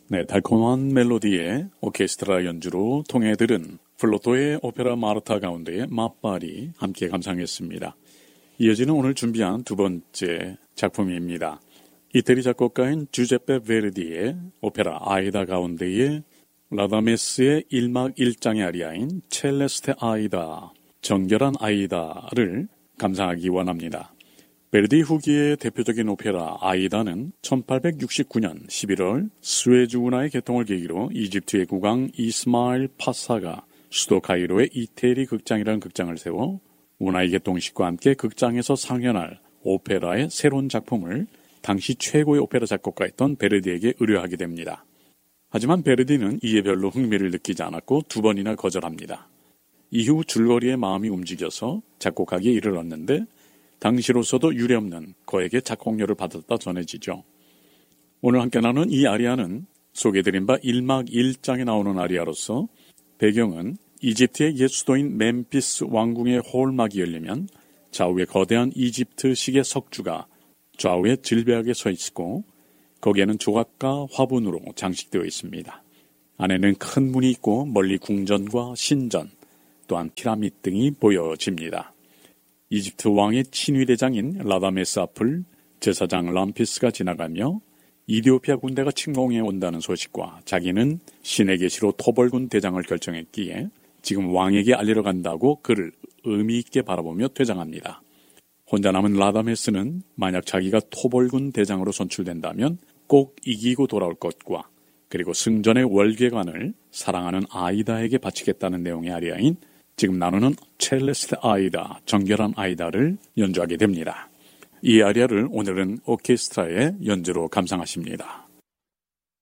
네, 달콤한 멜로디의 오케스트라 연주로 통해 들은 플로토의 오페라 마르타 가운데의 맛발이 함께 감상했습니다. 이어지는 오늘 준비한 두 번째 작품입니다. 이태리 작곡가인 주제페 베르디의 오페라 아이다 가운데의 라다메스의 1막 1장의 아리아인 첼레스테 아이다, 정결한 아이다를 감상하기 원합니다. 베르디 후기의 대표적인 오페라 아이다는 1869년 11월 스웨즈 운하의 개통을 계기로 이집트의 국왕 이스마일 파사가 수도 카이로의 이태리 극장이라는 극장을 세워 운하의 개통식과 함께 극장에서 상연할 오페라의 새로운 작품을 당시 최고의 오페라 작곡가였던 베르디에게 의뢰하게 됩니다. 하지만 베르디는 이에 별로 흥미를 느끼지 않았고 두 번이나 거절합니다. 이후 줄거리에 마음이 움직여서 작곡하기에 이르렀는데 당시로서도 유례없는 거액의 작곡료를 받았다 전해지죠. 오늘 함께 나눈 이 아리아는 소개드린 바 1막 1장에 나오는 아리아로서 배경은 이집트의 옛 수도인 멤피스 왕궁의 홀막이 열리면 좌우에 거대한 이집트식의 석주가 좌우에 질비하게 서 있고 거기에는 조각과 화분으로 장식되어 있습니다. 안에는 큰 문이 있고 멀리 궁전과 신전 또한 피라미드 등이 보여집니다. 이집트 왕의 친위대장인 라다메스 앞을 제사장 람피스가 지나가며 이디오피아 군대가 침공해 온다는 소식과 자기는 신의 계시로 토벌군 대장을 결정했기에 지금 왕에게 알리러 간다고 그를 의미 있게 바라보며 퇴장합니다. 혼자 남은 라다메스는 만약 자기가 토벌군 대장으로 선출된다면 꼭 이기고 돌아올 것과 그리고 승전의 월계관을 사랑하는 아이다에게 바치겠다는 내용의 아리아인 지금 나누는 첼레스테 아이다, 정결한 아이다를 연주하게 됩니다. 이 아리아를 오늘은 오케스트라의 연주로 감상하십니다.